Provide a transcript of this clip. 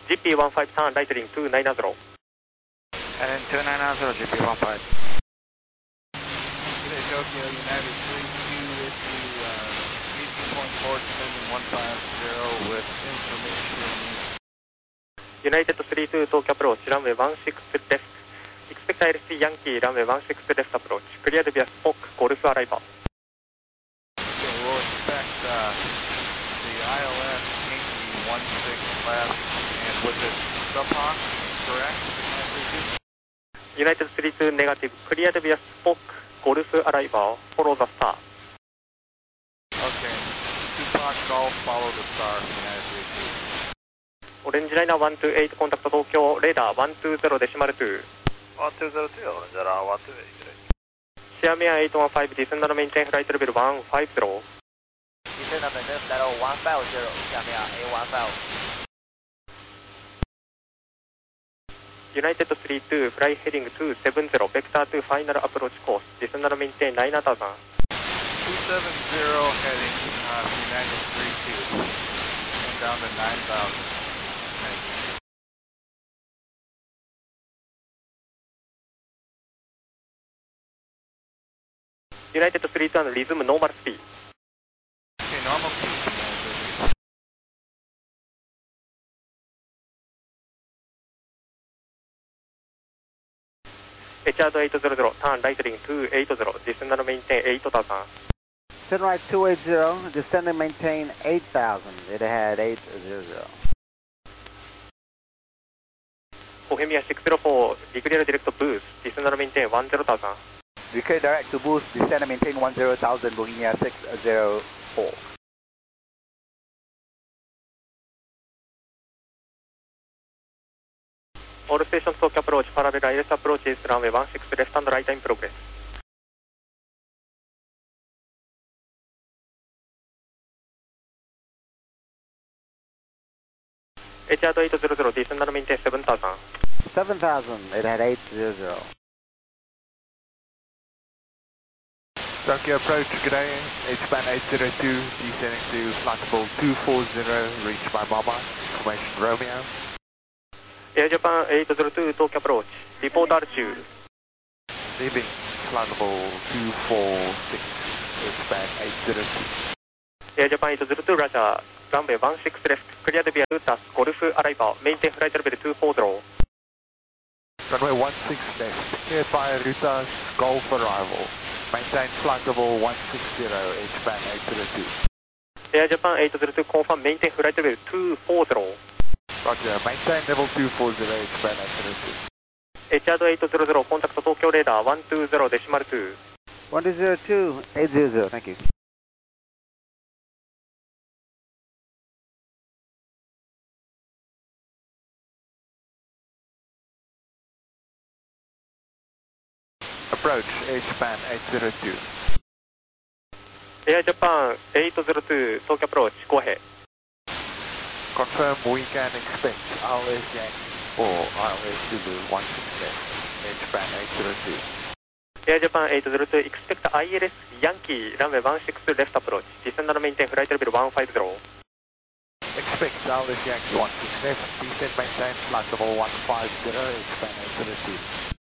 GP15 turn right heading 290. And then 290 GP15. Tokyo United 32 issue meeting point forward descending 150 with information. United 32 Tokyo approach, runway 16 left. Expect ILC Yankee, runway 16 left approach. Cleared via Spock, Golf arrival. Okay, we'll expect the ILS Yankee 16 left, and with it Subhawk, correct? United 32 negative, cleared via Spock, Golf arrival. Follow the star. Okay, Tupac Golf, follow the star from United 32. オレンジライナー128、コンタクト東京、レーダー120デシマル2。 1202、オレンジライナー128。 シアメア815、ディセンダーメインテンフライトレベル150。 Descend on the left level 150, 下面A15。 United 32, fly heading 270, vector to final approach course, descend and maintain 9000. 270 heading United 32, and down to 9000. United 32 and resume normal speed. Okay, normal speed. HR 800, turn right heading 280, descend and maintain 8000. Turn right 280, descend and maintain 8000. It had 800. Bohemia 604, declare direct boost, descend and maintain 10,000. Declare direct to boost, descend and maintain 10,000, Bohemia 604. All stations Tokyo approach, parallel ILS approach is runway 16 left and right in progress. HR 800, descend and maintain 7000. 7000, it had 800. Tokyo approach, good day, H-band 802, descending to flight level 240, reached by Mama, information Romeo. Air Japan 802, Tokyo approach, report altitude. Leaving flight level 246, H-band 802. Air Japan 802, Roger, runway 16 left, cleared via Lutas, Golf arrival, maintain flight level 240. Runway 16 left, cleared by Rutas, Golf arrival. Maintain flight level 160, H-band 802. Air Japan 802, confirm maintain flight level 240. Roger, maintain level 240, H-band 802. HR 800, contact Tokyo radar 120 decimal 2. 102, 800, thank you. Approach, H-band 802. Air Japan 802, Tokyo approach, go ahead. Confirm we can expect ILS Yankee or ILS Zulu 160, H-band 802. Air Japan 802, expect ILS Yankee, runway 16 left approach, descend and maintain flight level 150. Expect ILS Yankee 160 left, descend maintain flight level 150, H-band 802.